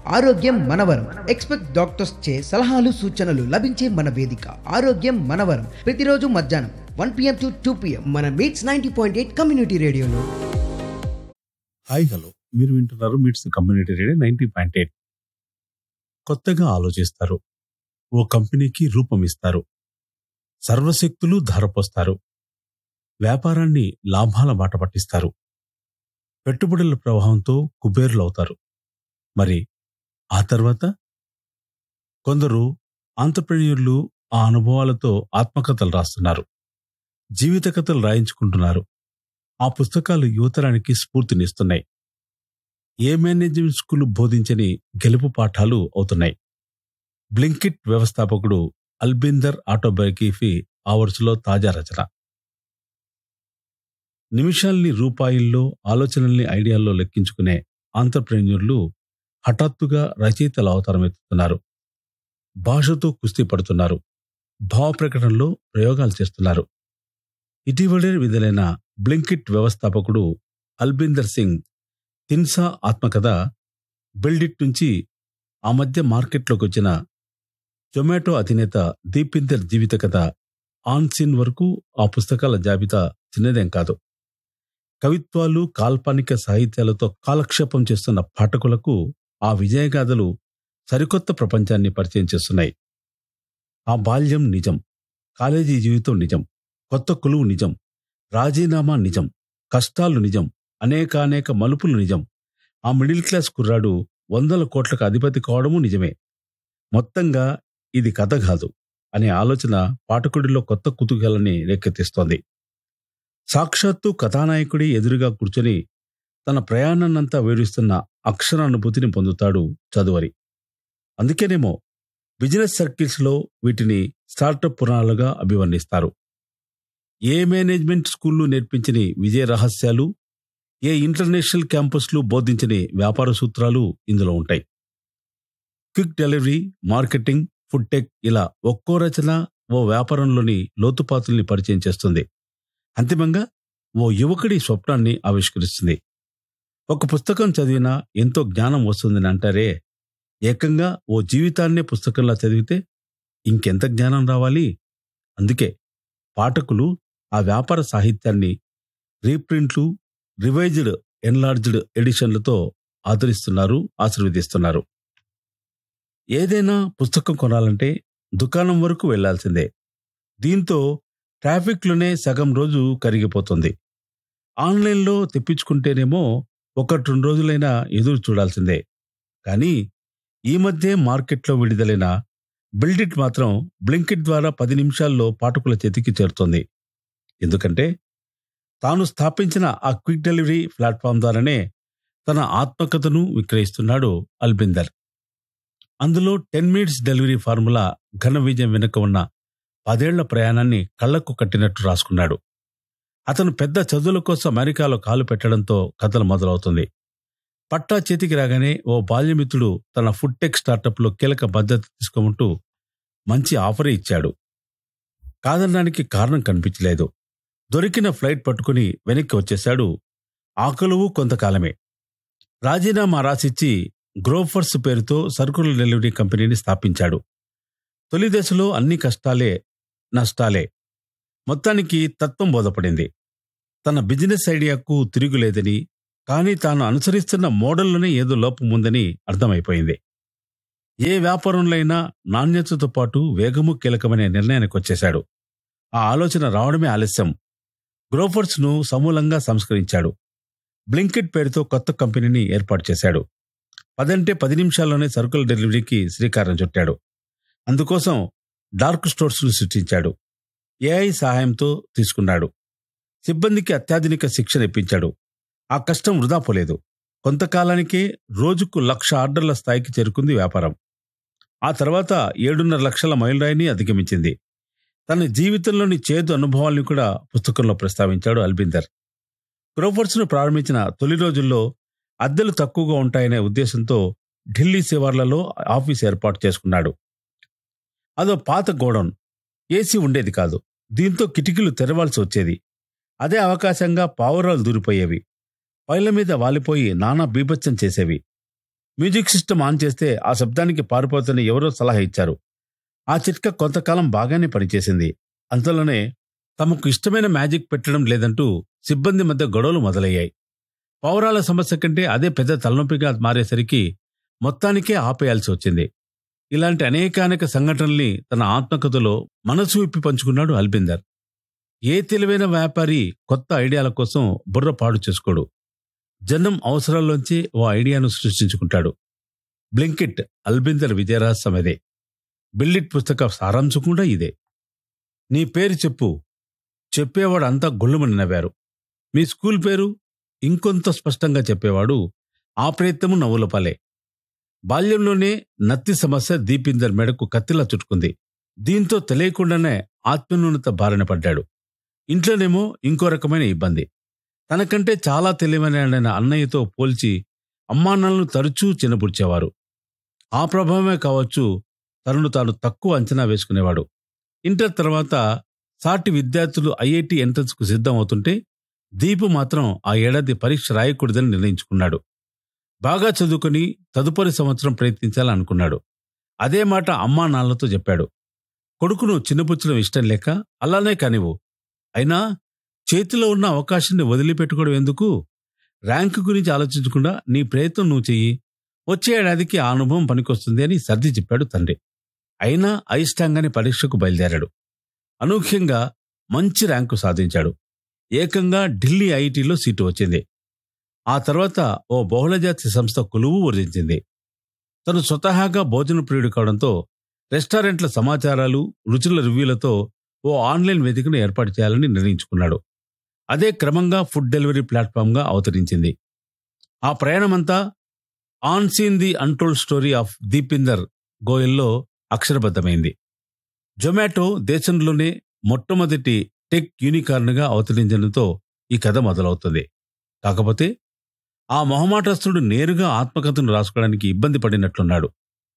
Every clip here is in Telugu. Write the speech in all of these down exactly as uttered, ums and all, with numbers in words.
ఆరోగ్యం మనవరం. ఎక్స్‌పర్ట్ డాక్టర్స్ చే సలహాలు సూచనలు లభించే మన వేదిక ఆరోగ్యం మనవరం. ప్రతిరోజు మధ్యాహ్నం one PM to two PM మన meets ninety point eight community రేడియోలో. హాయ్ హలో, మీరు వింటున్నారు meets community radio ninety point eight. కొత్తగా ఆలోచిస్తారు, ఓ కంపెనీకి రూపం ఇస్తారు, సర్వశక్తులు ధారపోస్తారు, వ్యాపారాన్ని లాభాల బాట పట్టిస్తారు, పెట్టుబడుల ప్రవాహంతో కుబేరులవుతారు. మరి ఆ తర్వాత కొందరు ఆంత్రప్రెన్యూర్లు ఆ అనుభవాలతో ఆత్మకథలు రాస్తున్నారు, జీవిత కథలు రాయించుకుంటున్నారు. ఆ పుస్తకాలు యువతరానికి స్ఫూర్తినిస్తున్నాయి. ఏ మేనేజ్మెంట్ స్కూల్ బోధించని గెలుపు పాఠాలు అవుతున్నాయి. బ్లింకిట్ వ్యవస్థాపకుడు అల్బిందర్ ఆటోబయోగ్రఫీ ఆ వరుసలో తాజా రచన. నిమిషాల్ని రూపాయల్లో, ఆలోచనల్ని ఐడియాల్లో లెక్కించుకునే ఆంత్రప్రెన్యూర్లు హఠాత్తుగా రచయితల అవతారం ఎత్తుతున్నారు. భాషతో కుస్తీ పడుతున్నారు, భావ ప్రకటనలో ప్రయోగాలు చేస్తున్నారు. ఇటీవలే విడుదలైన బ్లింకిట్ వ్యవస్థాపకుడు అల్బిందర్ సింగ్ తిన్సా ఆత్మకథ బిల్డిట్ నుంచి ఆ మధ్య మార్కెట్లోకి వచ్చిన జొమాటో అధినేత దీపిందర్ జీవిత కథ ఆన్సిన్ వరకు ఆ పుస్తకాల జాబితా చిన్నదేం కాదు. కవిత్వాలు, కాల్పనిక సాహిత్యాలతో కాలక్షేపం చేస్తున్న పాఠకులకు ఆ విజయగాథలు సరికొత్త ప్రపంచాన్ని పరిచయం చేస్తున్నాయి. ఆ బాల్యం నిజం, కాలేజీ జీవితం నిజం, కొత్త కొలువు నిజం, రాజీనామా నిజం, కష్టాలు నిజం, అనేకానేక మలుపులు నిజం. ఆ మిడిల్ క్లాస్ కుర్రాడు వందల కోట్లకు అధిపతి కావడము నిజమే. మొత్తంగా ఇది కథ కాదు అనే ఆలోచన పాఠకుడిలో కొత్త కుతూహలాన్ని రేకెత్తిస్తోంది. సాక్షాత్తు కథానాయకుడి ఎదురుగా కూర్చొని తన ప్రయాణాన్నంతా వివరిస్తున్న అక్షరానుభూతిని పొందుతాడు చదువరి. అందుకేనేమో బిజినెస్ సర్కిల్స్లో వీటిని స్టార్టప్ పురాణాలుగా అభివర్ణిస్తారు. ఏ మేనేజ్మెంట్ స్కూళ్లు నేర్పించని విజయ రహస్యాలు, ఏ ఇంటర్నేషనల్ క్యాంపస్లు బోధించని వ్యాపార సూత్రాలు ఇందులో ఉంటాయి. Quick delivery, marketing, food tech ఇలా ఒక్కో రచన ఓ వ్యాపారంలోని లోతుపాతుల్ని పరిచయం చేస్తుంది. అంతిమంగా ఓ యువకుడి స్వప్నాన్ని ఆవిష్కరిస్తుంది. ఒక పుస్తకం చదివినా ఎంతో జ్ఞానం వస్తుందని అంటారే, ఏకంగా ఓ జీవితాన్నే పుస్తకంలా చదివితే ఇంకెంత జ్ఞానం రావాలి. అందుకే పాఠకులు ఆ వ్యాపార సాహిత్యాన్ని రీప్రింట్లు, రివైజ్డ్, ఎన్లార్జ్డ్ ఎడిషన్లతో ఆదరిస్తున్నారు, ఆశీర్వదిస్తున్నారు. ఏదైనా పుస్తకం కొనాలంటే దుకాణం వరకు వెళ్లాల్సిందే. దీంతో ట్రాఫిక్లోనే సగం రోజు కరిగిపోతుంది. ఆన్లైన్లో తెప్పించుకుంటేనేమో ఒకటి రెండు రోజులైనా ఎదురు చూడాల్సిందే. కానీ ఈ మధ్య మార్కెట్లో విడుదలైన బిల్డిట్ మాత్రం బ్లింకిట్ ద్వారా పది నిమిషాల్లో పాఠకుల చేతికి చేరుతోంది. ఎందుకంటే తాను స్థాపించిన ఆ క్విక్ డెలివరీ ప్లాట్ఫామ్ ద్వారానే తన ఆత్మకథను విక్రయిస్తున్నాడు అల్బిందర్. అందులో టెన్ మినిట్స్ డెలివరీ ఫార్ములా ఘన విజయం వెనుక ఉన్న పదేళ్ల ప్రయాణాన్ని కళ్లకు కట్టినట్టు రాసుకున్నాడు. అతను పెద్ద చదువుల కోసం అమెరికాలో కాలు పెట్టడంతో కథలు మొదలవుతుంది. పట్టా చేతికి రాగానే ఓ బాల్యమిత్రుడు తన ఫుడ్ టెక్ స్టార్టప్లో కీలక బాధ్యత తీసుకోమంటూ మంచి ఆఫరే ఇచ్చాడు. కాదనడానికి కారణం కనిపించలేదు. దొరికిన ఫ్లైట్ పట్టుకుని వెనక్కి వచ్చేశాడు. ఆకలువు కొంతకాలమే. రాజీనామా రాసిచ్చి గ్రోఫర్స్ పేరుతో సరుకుల డెలివరీ కంపెనీని స్థాపించాడు. తొలి దశలో అన్ని కష్టాలే, నష్టాలే. మొత్తానికి తత్వం బోధపడింది. తన బిజినెస్ ఐడియాకు తిరుగులేదని, కానీ తాను అనుసరిస్తున్న మోడల్లోనే ఏదో లోపం ఉందని అర్థమైపోయింది. ఏ వ్యాపారంలో అయినా నాణ్యతతో పాటు వేగము కీలకమనే నిర్ణయానికి వచ్చేశాడు. ఆ ఆలోచన రావడమే ఆలస్యం. గ్రోఫర్స్ ను సమూలంగా సంస్కరించాడు. బ్లింకిట్ పేరుతో కొత్త కంపెనీని ఏర్పాటు చేశాడు. పదంటే పది నిమిషాల్లోనే సరుకుల డెలివరీకి శ్రీకారం చుట్టాడు. అందుకోసం డార్క్ స్టోర్స్ ను సృష్టించాడు. ఏఐ సహాయంతో తీసుకున్నాడు. సిబ్బందికి అత్యాధునిక శిక్షణ ఇప్పించాడు. ఆ కష్టం వృధా పోలేదు. కొంతకాలానికే రోజుకు లక్ష ఆర్డర్ల స్థాయికి చేరుకుంది వ్యాపారం. ఆ తర్వాత ఏడున్నర లక్షల మైలురాయిని అధిగమించింది. తన జీవితంలోని చేదు అనుభవాల్ని కూడా పుస్తకంలో ప్రస్తావించాడు అల్బిందర్. గ్రోఫర్స్ ను ప్రారంభించిన తొలి రోజుల్లో అద్దెలు తక్కువగా ఉంటాయనే ఉద్దేశంతో ఢిల్లీ శివార్లలో ఆఫీస్ ఏర్పాటు చేసుకున్నాడు. అదో పాత గోడౌన్, ఏసీ ఉండేది కాదు. దీంతో కిటికీలు తెరవాల్సి వచ్చేది. అదే అవకాశంగా పావురాలు దూరిపోయేవి. పైల మీద వాలిపోయి నానా బీభత్సం చేసేవి. మ్యూజిక్ సిస్టమ్ ఆన్ చేస్తే ఆ శబ్దానికి పారిపోతున్న ఎవరో సలహా ఇచ్చారు. ఆ చిట్కా కొంతకాలం బాగానే పనిచేసింది. అంతలోనే తమకు ఇష్టమైన మ్యాజిక్ పెట్టడం లేదంటూ సిబ్బంది మధ్య గొడవలు మొదలయ్యాయి. పౌరాల సమస్య కంటే అదే పెద్ద తలనొప్పిగా మారేసరికి మొత్తానికే ఆపేయాల్సి వచ్చింది. ఇలాంటి అనేకానేక సంఘటనల్ని తన ఆత్మకథలో మనసు విప్పి పంచుకున్నాడు అల్బిందర్. ఏ తెలివైన వ్యాపారి కొత్త ఐడియాల కోసం బుర్ర పాడు చేసుకోడు. జనం అవసరాల్లోంచి ఓ ఐడియాను సృష్టించుకుంటాడు. బ్లింకిట్ అల్బిందర్ విజయరహస్యం అదే. బిల్లిట్ పుస్తక సారాంశం కూడా ఇదే. నీ పేరు చెప్పు. చెప్పేవాడు అంతా గొల్లుమని నవ్వారు. మీ స్కూల్ పేరు ఇంకొంత స్పష్టంగా చెప్పేవాడు ఆ ప్రయత్నము నవ్వుల పాలే. బాల్యంలోనే నత్తి సమస్య దీపిందర్ మెడకు కత్తిలా చుట్టుకుంది. దీంతో తెలియకుండానే ఆత్మన్యూనత బారిన పడ్డాడు. ఇంట్లోనేమో ఇంకో రకమైన ఇబ్బంది. తనకంటే చాలా తెలివైన అన్నయ్యతో పోల్చి అమ్మానాన్నలను తరచూ చిన్నపుడ్చేవారు. ఆ ప్రభావమే కావచ్చు, తనను తాను తక్కువ అంచనా వేసుకునేవాడు. ఇంటర్ తర్వాత సాటి విద్యార్థులు ఐఐటి ఎంట్రన్స్ కు సిద్ధం అవుతుంటే దీపు మాత్రం ఆ ఏడాది పరీక్ష రాయకూడదని నిర్ణయించుకున్నాడు. బాగా చదువుకుని తదుపరి సంవత్సరం ప్రయత్నించాలనుకున్నాడు. అదే మాట అమ్మా నాన్నలతో చెప్పాడు. కొడుకును చిన్నపుచ్చడం ఇష్టం లేక అలానే కానివ్వు, అయినా చేతిలో ఉన్న అవకాశాన్ని వదిలిపెట్టుకోవడం ఎందుకు? ర్యాంకు గురించి ఆలోచించకుండా నీ ప్రయత్నం నువ్వు చెయ్యి, వచ్చే ఏడాదికి ఆ అనుభవం పనికొస్తుంది అని సర్ది చెప్పాడు తండ్రి. అయినా అయిష్టంగానే పరీక్షకు బయలుదేరాడు. అనూహ్యంగా మంచి ర్యాంకు సాధించాడు. ఏకంగా ఢిల్లీ ఐఐటిలో సీటు వచ్చింది. ఆ తర్వాత ఓ బహుళజాతి సంస్థ కొలువు వర్జించింది. తను స్వతహాగా భోజన ప్రియుడు కావడంతో రెస్టారెంట్ల సమాచారాలు, రుచుల రివ్యూలతో ఓ ఆన్లైన్ వేదికను ఏర్పాటు చేయాలని నిర్ణయించుకున్నాడు. అదే క్రమంగా ఫుడ్ డెలివరీ ప్లాట్ఫామ్గా అవతరించింది. ఆ ప్రయాణమంతా on scene the untold story of Deepinder గోయల్లో అక్షరబద్ధమైంది. Zomato దేశంలోనే మొట్టమొదటి టెక్ యూనికార్న్గా అవతరించడంతో ఈ కథ మొదలవుతుంది. కాకపోతే ఆ మొహమాటస్తుడు నేరుగా ఆత్మకథను రాసుకోవడానికి ఇబ్బంది పడినట్లున్నాడు.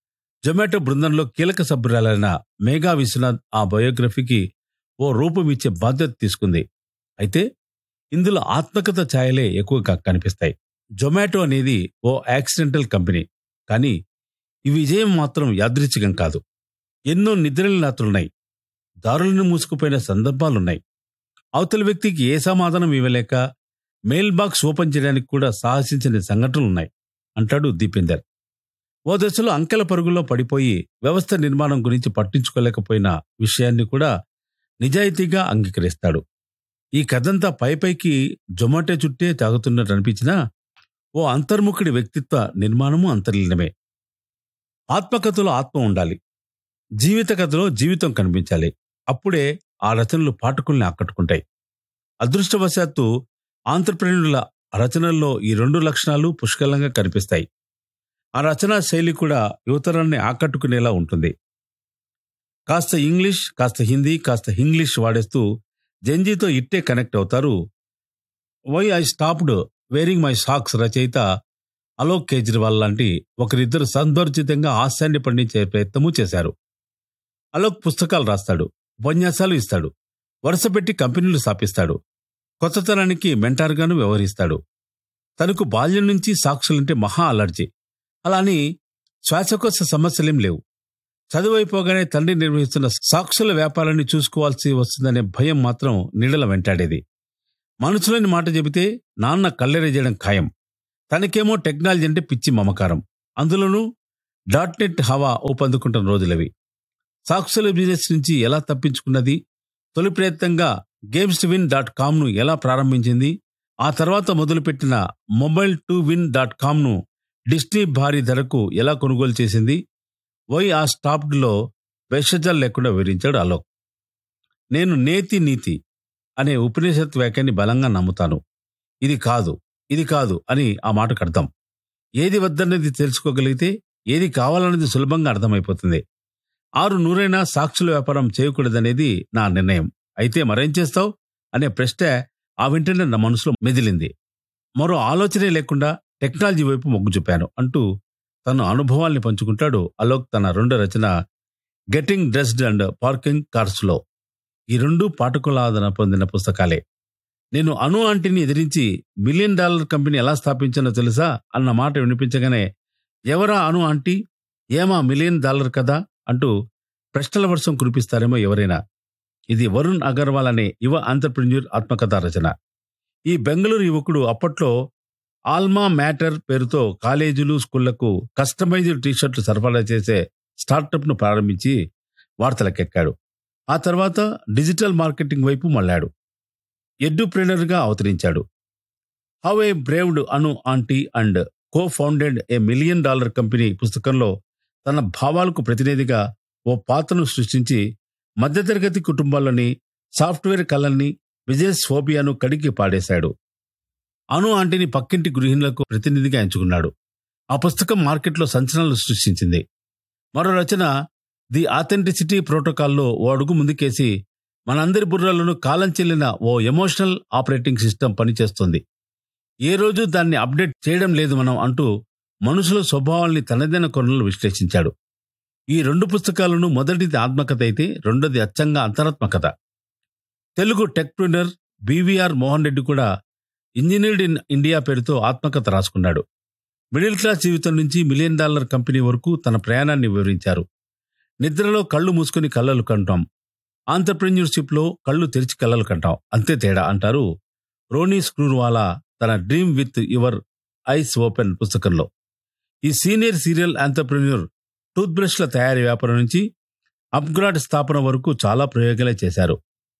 జొమాటో బృందంలో కీలక సభ్యురాలైన మేఘా విశ్వనాథ్ ఆ బయోగ్రఫీకి ఓ రూపం ఇచ్చే బాధ్యత తీసుకుంది. అయితే ఇందులో ఆత్మకథ ఛాయలే ఎక్కువగా కనిపిస్తాయి. జొమాటో అనేది ఓ యాక్సిడెంటల్ కంపెనీ, కానీ ఈ విజయం మాత్రం యాదృచ్ఛికం కాదు. ఎన్నో నిద్రలేని రాత్రులున్నాయి, దారులను మూసుకుపోయిన సందర్భాలున్నాయి. అవతల వ్యక్తికి ఏ సమాధానం ఇవ్వలేక మెయిల్ బాక్స్ ఓపెన్ చేయడానికి కూడా సాహసించని సంఘటనలున్నాయి అంటాడు దీపిందర్. ఓ దశలో అంకెల పరుగుల్లో పడిపోయి వ్యవస్థ నిర్మాణం గురించి పట్టించుకోలేకపోయిన విషయాన్ని కూడా నిజాయితీగా అంగీకరిస్తాడు. ఈ కథంతా పైపైకి జొమాటో చుట్టే తాగుతున్నట్టు అనిపించినా ఓ అంతర్ముఖుడి వ్యక్తిత్వ నిర్మాణము అంతర్లీనమే. ఆత్మకథలో ఆత్మ ఉండాలి, జీవిత కథలో జీవితం కనిపించాలి. అప్పుడే ఆ రచనలు పాఠకుల్ని ఆకట్టుకుంటాయి. అదృష్టవశాత్తు ఆంత్రప్రెన్యూర్ల రచనల్లో ఈ రెండు లక్షణాలు పుష్కలంగా కనిపిస్తాయి. ఆ రచనా శైలి కూడా యువతరాన్ని ఆకట్టుకునేలా ఉంటుంది. కాస్త ఇంగ్లీష్, కాస్త హిందీ, కాస్త ఇంగ్లీష్ వాడేస్తూ జెంజీతో ఇట్టే కనెక్ట్ అవుతారు. Why I stopped wearing my socks రచయిత అలోక్ కేజ్రీవాల్ లాంటి ఒకరిద్దరు సందర్జితంగా హాస్యాన్ని పండించే ప్రయత్నమూ చేశారు. అలోక్ పుస్తకాలు రాస్తాడు, ఉపన్యాసాలు ఇస్తాడు, వరుసపెట్టి కంపెనీలు స్థాపిస్తాడు, కొత్తతనానికి మెంటార్గాను వ్యవహరిస్తాడు. తనకు బాల్యం నుంచి సాక్షులంటే మహా అలర్జీ. అలాని శ్వాసకోశ సమస్యలేం లేవు. చదువైపోగానే తండ్రి నిర్వహిస్తున్న సాక్షుల వ్యాపారాన్ని చూసుకోవాల్సి వస్తుందనే భయం మాత్రం నీడల వెంటాడేది. మనసులోని మాట చెబితే నాన్న కల్లెరేయడం ఖాయం. తనకేమో టెక్నాలజీ అంటే పిచ్చి మమకారం. అందులోనూ డాట్ నెట్ హవా ఊపందుకుంటున్న రోజులవి. సాక్షుల బిజినెస్ నుంచి ఎలా తప్పించుకున్నది, తొలి ప్రయత్నంగా గేమ్స్ టు విన్ డాట్ కామ్ను ఎలా ప్రారంభించింది, ఆ తర్వాత మొదలుపెట్టిన mobile to win dot కామ్ను Disney భారీ ధరకు ఎలా కొనుగోలు చేసింది, వై ఆ స్టాప్డ్లో వెషజాలు లేకుండా వివరించాడు అలోక్. నేను నేతి నీతి అనే ఉపనిషత్ వ్యాఖ్యాన్ని బలంగా నమ్ముతాను. ఇది కాదు, ఇది కాదు అని ఆ మాటకు అర్థం. ఏది వద్దన్నది తెలుసుకోగలిగితే ఏది కావాలన్నది సులభంగా అర్థమైపోతుంది. ఆరు నూరైనా సాక్షుల వ్యాపారం చేయకూడదనేది నా నిర్ణయం. అయితే మరేం చేస్తావు అనే ప్రశ్న ఆ వెంటనే నా మనసులో మెదిలింది. మరో ఆలోచనే లేకుండా టెక్నాలజీ వైపు మొగ్గు చూపాను అంటూ తన అనుభవాల్ని పంచుకుంటాడు అలోక్ తన రెండో రచన గెటింగ్ డ్రెస్డ్ అండ్ పార్కింగ్ కార్స్లో. ఈ రెండు పాఠకుల ఆదరణ పొందిన పుస్తకాలే. నేను అను ఆంటీని ఎదిరించి మిలియన్ డాలర్ కంపెనీ ఎలా స్థాపించానో తెలుసా అన్న మాట వినిపించగానే ఎవరా అను ఆంటీ, ఏమా మిలియన్ డాలర్ కదా అంటూ ప్రశ్నల వర్షం కురిపిస్తారేమో ఎవరైనా. ఇది వరుణ్ అగర్వాల్ అనే యువ ఆంటర్ప్రెన్యూర్ ఆత్మకథా రచన. ఈ బెంగళూరు యువకుడు అప్పట్లో ఆల్మా మ్యాటర్ పేరుతో కాలేజీలు, స్కూళ్లకు కస్టమైజ్డ్ టీషర్ట్లు సరఫరా చేసే స్టార్టప్ను ప్రారంభించి వార్తలకెక్కాడు. ఆ తర్వాత డిజిటల్ మార్కెటింగ్ వైపు మళ్ళాడు. ఎడ్యుప్రెనర్గా అవతరించాడు. How A బ్రేవ్డ్ Anu aunty and co founded A million dollar company పుస్తకంలో తన భావాలకు ప్రతినిధిగా ఓ పాత్రను సృష్టించి మధ్యతరగతి కుటుంబాల్లోని సాఫ్ట్వేర్ కళల్ని, బిజినెస్ ఫోబియాను కడిగి పాడేశాడు. అను ఆంటీని పక్కింటి గృహిణులకు ప్రతినిధిగా ఎంచుకున్నాడు. ఆ పుస్తకం మార్కెట్లో సంచలనాలు సృష్టించింది. మరో రచన ది ఆథెంటిసిటీ ప్రోటోకాల్లో ఓ అడుగు ముందుకేసి మనందరి బుర్రలను కాలం చెల్లిన ఓ ఎమోషనల్ ఆపరేటింగ్ సిస్టమ్ పనిచేస్తుంది. ఏ రోజు దాన్ని అప్డేట్ చేయడం లేదు మనం అంటూ మనుషుల స్వభావాల్ని తనదైన కొనలు విశ్లేషించాడు. ఈ రెండు పుస్తకాలను మొదటిది ఆత్మకథ అయితే రెండోది అచ్చంగా అంతరాత్మకథ. తెలుగు టెక్ప్రెన్యూర్ బీవీఆర్ మోహన్ రెడ్డి కూడా ఇంజనీర్డ్ ఇన్ ఇండియా పేరుతో ఆత్మకథ రాసుకున్నాడు. మిడిల్ క్లాస్ జీవితం నుంచి మిలియన్ డాలర్ కంపెనీ వరకు తన ప్రయాణాన్ని వివరించారు. నిద్రలో కళ్ళు మూసుకుని కళ్ళలు కంటాం, ఆంటర్ప్రెన్యూర్షిప్ లో కళ్ళు తెరిచి కళ్ళలు కంటాం, అంతే తేడా అంటారు రోనీ స్క్రూవాలా తన dream with your eyes open పుస్తకంలో. ఈ సీనియర్ సీరియల్ ఆంటర్ప్రెన్యూర్ టూత్ బ్రష్ల తయారీ వ్యాపారం నుంచి అప్గ్రేడ్ స్థాపన వరకు చాలా ప్రయోగాలే చేశారు.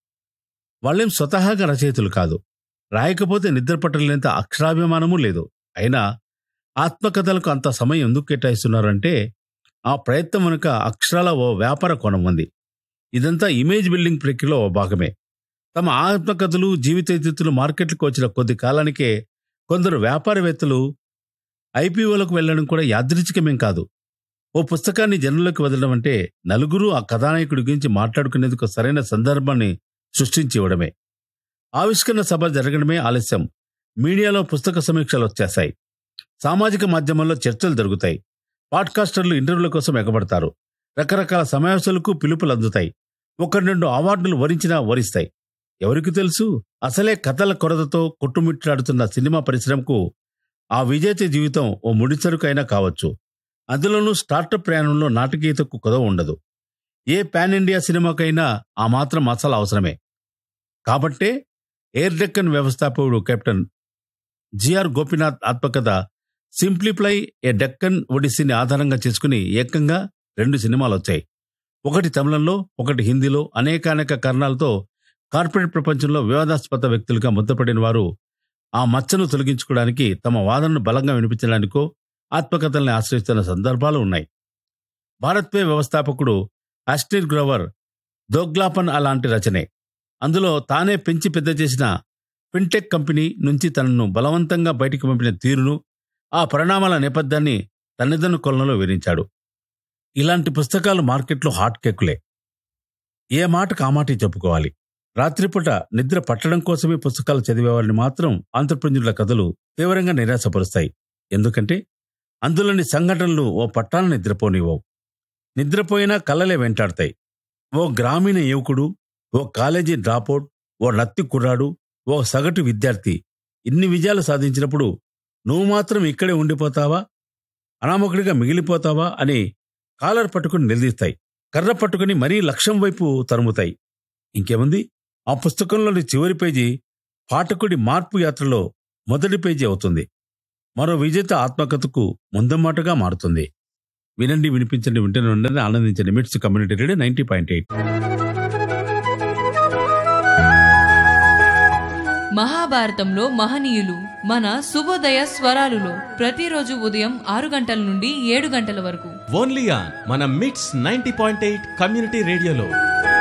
వాళ్ళేం స్వతహాగా రచయితలు కాదు, రాయకపోతే నిద్ర పట్టలేనంత అక్షరాభిమానమూ లేదు. అయినా ఆత్మకథలకు అంత సమయం ఎందుకు కేటాయిస్తున్నారంటే ఆ ప్రయత్నం వెనుక అక్షరాల ఓ వ్యాపార కోణం ఉంది. ఇదంతా ఇమేజ్ బిల్డింగ్ ప్రక్రియలో ఓ భాగమే. తమ ఆత్మకథలు, జీవితేతులు మార్కెట్లకు వచ్చిన కొద్ది కాలానికే కొందరు వ్యాపారవేత్తలు ఐపీఓలకు వెళ్లడం కూడా యాదృచ్ఛికమేం కాదు. ఓ పుస్తకాన్ని జనంలోకి వదలడం అంటే నలుగురు ఆ కథానాయకుడి గురించి మాట్లాడుకునేందుకు సరైన సందర్భాన్ని సృష్టించి ఇవ్వడమే. ఆవిష్కరణ సభ జరగడమే ఆలస్యం. మీడియాలో పుస్తక సమీక్షలు వచ్చేస్తాయి, సామాజిక మాధ్యమాల్లో చర్చలు జరుగుతాయి, పాడ్కాస్టర్లు ఇంటర్వ్యూల కోసం ఎగబడతారు, రకరకాల సమావేశాలకు పిలుపులు అందుతాయి, ఒకటి రెండు అవార్డులు వరించినా వరిస్తాయి. ఎవరికి తెలుసు, అసలే కథల కొరతతో కొట్టుమిట్లాడుతున్న సినిమా పరిశ్రమకు ఆ విజేత జీవితం ఓ ముడిసరుకు అయినా కావచ్చు. అందులోనూ స్టార్టప్ ప్రయాణంలో నాటకీయతకు కొదవ ఉండదు. ఏ పాన్ ఇండియా సినిమాకైనా ఆ మాత్రం మసాలా అవసరమే. కాబట్టే ఎయిర్ డెక్కన్ వ్యవస్థాపకుడు కెప్టెన్ జిఆర్ గోపీనాథ్ ఆత్మకథ సింప్లిఫై ఏ డెక్కన్ ఒడిస్సీని ఆధారంగా చేసుకుని ఏకంగా రెండు సినిమాలు వచ్చాయి. ఒకటి తమిళంలో, ఒకటి హిందీలో. అనేకానేక కారణాలతో కార్పొరేట్ ప్రపంచంలో వివాదాస్పద వ్యక్తులుగా ముద్రపడిన వారు ఆ మచ్చను తొలగించుకోవడానికి, తమ వాదనను బలంగా వినిపించడానికో ఆత్మకథల్ని ఆశ్రయిస్తున్న సందర్భాలు ఉన్నాయి. భారత్ పే వ్యవస్థాపకుడు ఆస్టిన్ గ్రోవర్ దోగ్లాపన్ అలాంటి రచనే. అందులో తానే పెంచి పెద్ద చేసిన ఫిన్టెక్ కంపెనీ నుంచి తనను బలవంతంగా బయటికి పంపిన తీరును, ఆ పరిణామాల నేపథ్యాన్ని తన్నిదన్ను కొలనలో వివరించాడు. ఇలాంటి పుస్తకాలు మార్కెట్లో హాట్ కేకులే. ఏ మాటకు ఆ మాటే చెప్పుకోవాలి. రాత్రిపూట నిద్ర పట్టడం కోసమే పుస్తకాలు చదివేవారిని మాత్రం ఆంటర్ప్రెన్యూర్ల కథలు తీవ్రంగా నిరాశపరుస్తాయి. ఎందుకంటే అందులోని సంఘటనలు ఓ పట్టాన నిద్రపోనివ్వవు. నిద్రపోయినా కళ్ళలే వెంటాడతాయి. ఓ గ్రామీణ యువకుడు, ఓ కాలేజీ డ్రాపౌట్, ఓ నత్తి కుర్రాడు, ఓ సగటు విద్యార్థి ఇన్ని విజయాలు సాధించినప్పుడు నువ్వు మాత్రం ఇక్కడే ఉండిపోతావా, అనామకుడిగా మిగిలిపోతావా అని కాలర్ పట్టుకుని నిలదీస్తాయి. కర్ర పట్టుకుని మరీ లక్ష్యం వైపు తరుముతాయి. ఇంకేముంది, ఆ పుస్తకంలోని చివరి పేజీ పాఠకుడి మార్పు యాత్రలో మొదటి పేజీ అవుతుంది. మరో విజేత ఆత్మకథకు ముందమ్మాటగా మారుతుంది. వినండి, వినిపించండి, వింటూనే ఉండండి, ఆనందించండి. మిట్స్ community radio ninety point eight. మహాభారతంలో మహనీయులు మన శుభోదయ స్వరాలులో ప్రతిరోజు ఉదయం ఆరు గంటల నుండి ఏడు గంటల వరకు ఓన్లీ ఆన్ మన మిట్స్ నైంటీ పాయింట్ ఎయిట్ కమ్యూనిటీ రేడియోలో.